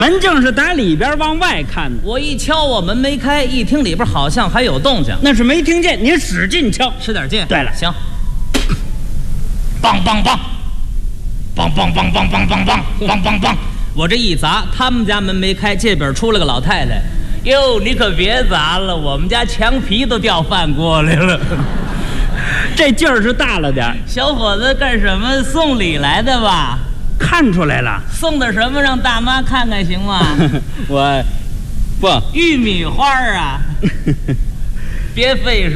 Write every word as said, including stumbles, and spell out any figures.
本正是打里边往外看的。 我一敲，我门没开，一听里边好像还有动静， 那是没听见，你使劲敲， 使点劲。 对了， 行， 梆梆梆，梆梆梆梆梆梆梆梆梆梆。 我这一砸，他们家门没开，这边出来个老太太。哟，你可别砸了，我们家墙皮都掉饭锅里了。 这劲儿是大了点。 小伙子干什么？送礼来的吧？ 看出来了。 送的什么？让大妈看看行吗？ 我，不， 玉米花啊。别费事。